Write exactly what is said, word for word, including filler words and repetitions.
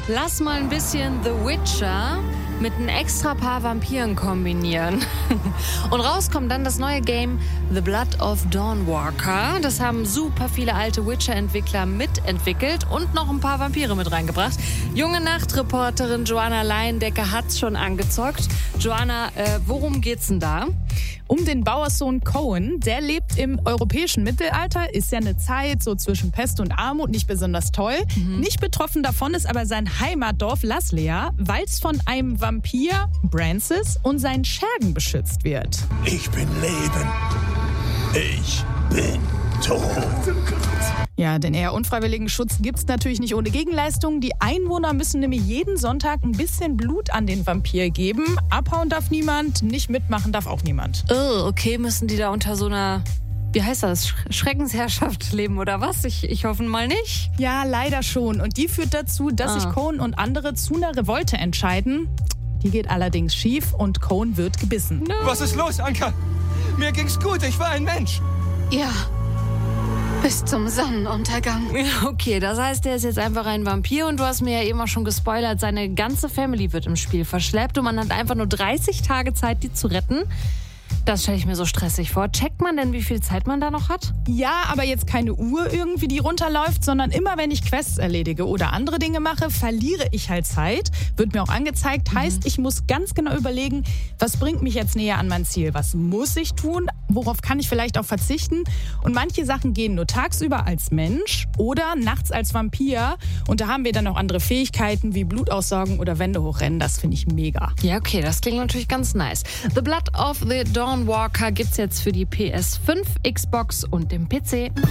Lass mal ein bisschen The Witcher mit ein extra paar Vampiren kombinieren. Und rauskommt dann das neue Game The Blood of Dawnwalker. Das haben super viele alte Witcher-Entwickler mitentwickelt und noch ein paar Vampire mit reingebracht. Junge Nachtreporterin Joanna Leindecker hat's schon angezockt. Joanna, äh, worum geht's denn da? Um den Bauerssohn Cohen. Der lebt im europäischen Mittelalter, ist ja eine Zeit so zwischen Pest und Armut, nicht besonders toll. Mhm. Nicht betroffen davon ist aber sein Heimatdorf Laslea, weil es von einem Vampir, Brancis, und seinen Schergen beschützt wird. Ich bin Leben. Ich bin tot. Ja, den eher unfreiwilligen Schutz gibt's natürlich nicht ohne Gegenleistung. Die Einwohner müssen nämlich jeden Sonntag ein bisschen Blut an den Vampir geben. Abhauen darf niemand, nicht mitmachen darf auch niemand. Oh, okay, müssen die da unter so einer, wie heißt das, Sch- Schreckensherrschaft leben oder was? Ich, ich hoffe mal nicht. Ja, leider schon. Und die führt dazu, dass Ah. sich Cohen und andere zu einer Revolte entscheiden. Die geht allerdings schief und Cohen wird gebissen. Was ist los, Anka? Mir ging's gut, ich war ein Mensch. Ja, bis zum Sonnenuntergang. Ja, okay, das heißt, der ist jetzt einfach ein Vampir und du hast mir ja eben auch schon gespoilert, seine ganze Family wird im Spiel verschleppt und man hat einfach nur dreißig Tage Zeit, die zu retten. Das stelle ich mir so stressig vor. Checkt man denn, wie viel Zeit man da noch hat? Ja, aber jetzt keine Uhr irgendwie, die runterläuft, sondern immer, wenn ich Quests erledige oder andere Dinge mache, verliere ich halt Zeit. Wird mir auch angezeigt. Heißt, ich muss ganz genau überlegen, was bringt mich jetzt näher an mein Ziel? Was muss ich tun? Worauf kann ich vielleicht auch verzichten? Und manche Sachen gehen nur tagsüber als Mensch oder nachts als Vampir. Und da haben wir dann noch andere Fähigkeiten wie Blut aussaugen oder Wände hochrennen. Das finde ich mega. Ja, okay, das klingt natürlich ganz nice. The Blood of the Dawnwalker gibt's jetzt für die P S fünf, Xbox und den P C.